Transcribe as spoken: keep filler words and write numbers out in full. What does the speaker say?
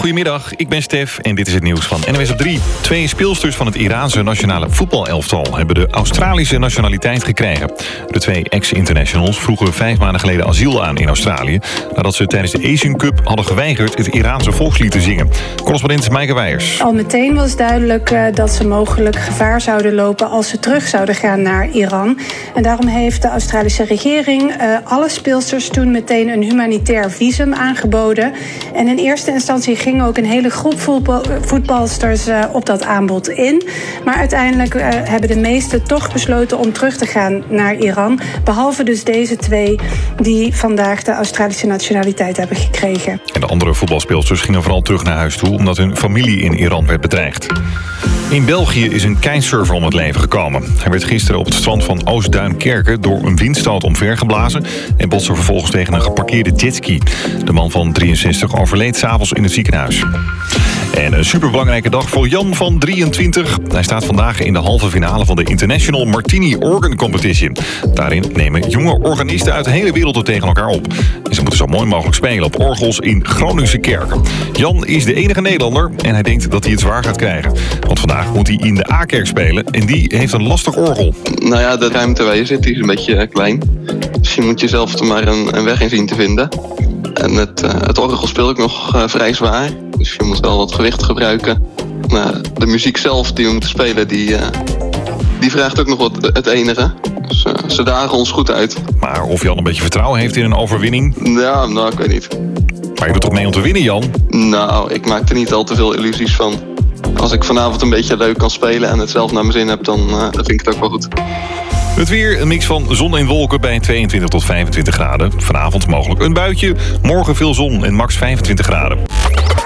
Goedemiddag, ik ben Stef en dit is het nieuws van N O S op drie. Twee speelsters van het Iraanse nationale voetbalelftal hebben de Australische nationaliteit gekregen. De twee ex-internationals vroegen vijf maanden geleden asiel aan in Australië, nadat ze tijdens de Asian Cup hadden geweigerd het Iraanse volkslied te zingen. Correspondent Maaike Weijers. Al meteen was duidelijk uh, dat ze mogelijk gevaar zouden lopen als ze terug zouden gaan naar Iran. En daarom heeft de Australische regering uh, alle speelsters toen meteen een humanitair visum aangeboden. En in eerste instantie ging ook een hele groep voetbal, voetbalsters uh, op dat aanbod in. Maar uiteindelijk uh, hebben de meesten toch besloten om terug te gaan naar Iran. Behalve dus deze twee die vandaag de Australische nationaliteit hebben gekregen. En de andere voetbalspeelsters gingen vooral terug naar huis toe omdat hun familie in Iran werd bedreigd. In België is een kitesurfer om het leven gekomen. Hij werd gisteren op het strand van Oostduinkerke door een windstoot omvergeblazen en botste vervolgens tegen een geparkeerde jetski. De man van drieënzestig overleed 's avonds in het ziekenhuis. En een superbelangrijke dag voor Jan van drieëntwintig. Hij staat vandaag in de halve finale van de International Martini Organ Competition. Daarin nemen jonge organisten uit de hele wereld het tegen elkaar op. En ze moeten zo mooi mogelijk spelen op orgels in Groningse kerken. Jan is de enige Nederlander en hij denkt dat hij het zwaar gaat krijgen. Want vandaag moet hij in de A-kerk spelen en die heeft een lastig orgel. Nou ja, de ruimte waar je zit die is een beetje klein. Dus je moet jezelf er maar een, een weg in zien te vinden. En het, uh, het orgel speel ik nog uh, vrij zwaar. Dus je moet wel wat gewicht gebruiken. Nou, de muziek zelf die we moeten spelen, die, uh, die vraagt ook nog wat het enige. Dus uh, ze dagen ons goed uit. Maar of Jan een beetje vertrouwen heeft in een overwinning? Ja, nou, ik weet niet. Maar je doet toch mee om te winnen, Jan? Nou, ik maak er niet al te veel illusies van. Als ik vanavond een beetje leuk kan spelen en het zelf naar mijn zin heb, dan, uh, dan vind ik het ook wel goed. Het weer, een mix van zon en wolken bij tweeëntwintig tot vijfentwintig graden. Vanavond mogelijk een buitje, morgen veel zon en max vijfentwintig graden.